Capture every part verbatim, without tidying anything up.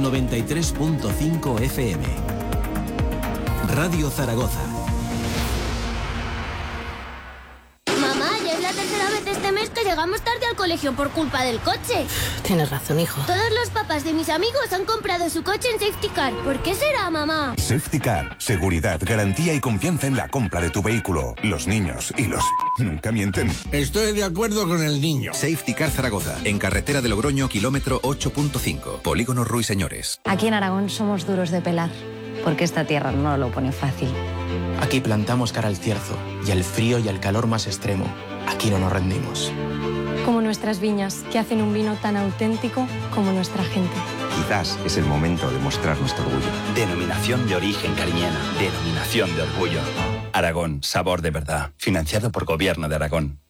noventa y tres punto cinco F M. Radio Zaragoza. Mamá, ya es la tercera vez este mes que llegamos tarde al colegio por culpa del coche. Tienes razón, hijo. Todos los papás de mis amigos han comprado su coche en Safety Car. ¿Por qué será, mamá? Safety Car. Seguridad, garantía y confianza en la compra de tu vehículo. Los niños y los... nunca mienten. Estoy de acuerdo con el niño. Safety Car Zaragoza, en carretera de Logroño, kilómetro ocho punto cinco. Polígono Ruiseñores. Aquí en Aragón somos duros de pelar, porque esta tierra no lo pone fácil. Aquí plantamos cara al cierzo y al frío y al calor más extremo. Aquí no nos rendimos. Como nuestras viñas, que hacen un vino tan auténtico como nuestra gente. Quizás es el momento de mostrar nuestro orgullo. Denominación de origen cariñena. Denominación de orgullo. Aragón, sabor de verdad. Financiado por Gobierno de Aragón.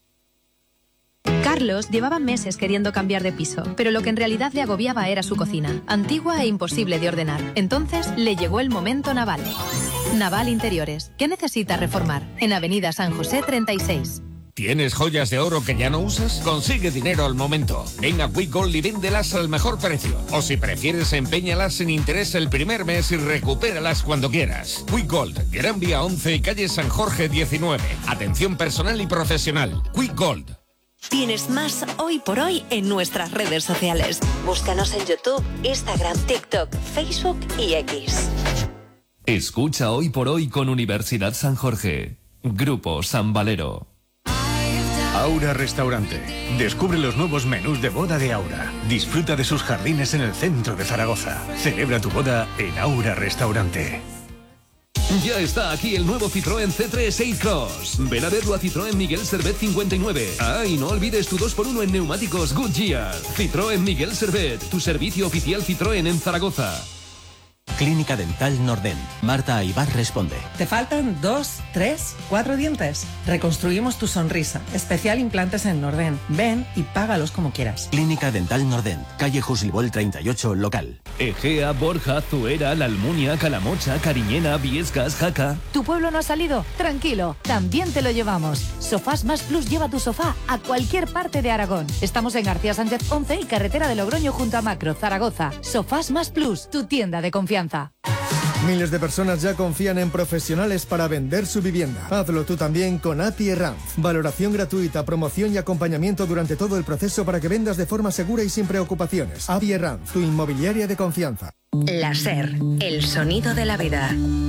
Carlos llevaba meses queriendo cambiar de piso, pero lo que en realidad le agobiaba era su cocina, antigua e imposible de ordenar. Entonces le llegó el momento Naval. Naval Interiores. ¿Qué necesita reformar? En Avenida San José treinta y seis. ¿Tienes joyas de oro que ya no usas? Consigue dinero al momento. Ven a Quick Gold y véndelas al mejor precio. O si prefieres, empeñalas sin interés el primer mes y recupéralas cuando quieras. Quick Gold, Gran Vía once y calle San Jorge diecinueve. Atención personal y profesional. Quick Gold. Tienes más hoy por hoy en nuestras redes sociales. Búscanos en YouTube, Instagram, TikTok, Facebook y X. Escucha Hoy por Hoy con Universidad San Jorge. Grupo San Valero. Aura Restaurante. Descubre los nuevos menús de boda de Aura. Disfruta de sus jardines en el centro de Zaragoza. Celebra tu boda en Aura Restaurante. Ya está aquí el nuevo Citroën C tres A-Cross. Ven a verlo a Citroën Miguel Servet cincuenta y nueve. Ah, y no olvides tu dos por uno en neumáticos Goodyear. Citroën Miguel Servet, tu servicio oficial Citroën en Zaragoza. Clínica Dental Nordent. Marta Aybar responde. ¿Te faltan dos, tres, cuatro dientes? Reconstruimos tu sonrisa. Especial implantes en Nordent. Ven y págalos como quieras. Clínica Dental Nordent. Calle Jusilbol treinta y ocho, local. Egea, Borja, Zuera, La Almunia, Calamocha, Cariñena, Viescas, Jaca. ¿Tu pueblo no ha salido? Tranquilo, también te lo llevamos. Sofás Más Plus lleva tu sofá a cualquier parte de Aragón. Estamos en García Sánchez once y carretera de Logroño junto a Macro, Zaragoza. Sofás Más Plus, tu tienda de confianza. Miles de personas ya confían en profesionales para vender su vivienda. Hazlo tú también con A P I Herranz. Valoración gratuita, promoción y acompañamiento durante todo el proceso para que vendas de forma segura y sin preocupaciones. A P I Herranz, tu inmobiliaria de confianza. La SER, el sonido de la vida.